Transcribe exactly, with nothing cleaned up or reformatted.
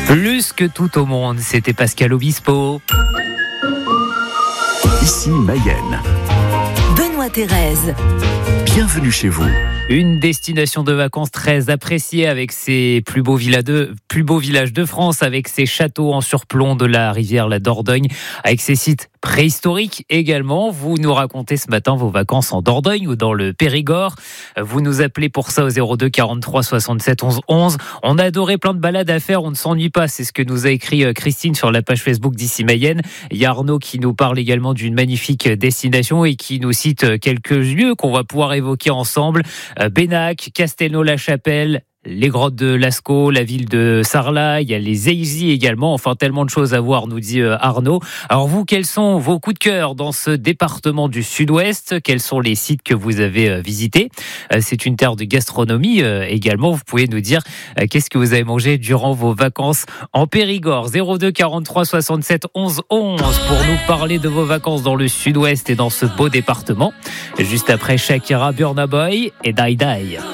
Plus que tout au monde, c'était Pascal Obispo. Ici Mayenne. Benoît Thérèse. Bienvenue chez vous. Une destination de vacances très appréciée avec ses plus beaux villages de, plus beaux villages de France, avec ses châteaux en surplomb de la rivière la Dordogne, avec ses sites préhistoriques également. Vous nous racontez ce matin vos vacances en Dordogne ou dans le Périgord. Vous nous appelez pour ça au zéro deux quarante-trois soixante-sept onze onze. On a adoré plein de balades à faire, on ne s'ennuie pas. C'est ce que nous a écrit Christine sur la page Facebook d'Ici Mayenne. Il y a Arnaud qui nous parle également d'une magnifique destination et qui nous cite quelques lieux qu'on va pouvoir évoquer ensemble. Bénac, Castelnau-la-Chapelle, les grottes de Lascaux, la ville de Sarlat, il y a les Eizy également, enfin tellement de choses à voir, nous dit Arnaud. Alors vous, quels sont vos coups de cœur dans ce département du Sud-Ouest ? Quels sont les sites que vous avez visités ? C'est une terre de gastronomie également, vous pouvez nous dire qu'est-ce que vous avez mangé durant vos vacances en Périgord. zéro deux quarante-trois soixante-sept onze onze pour nous parler de vos vacances dans le Sud-Ouest et dans ce beau département. Juste après Shakira, Burna Boy et Die Die.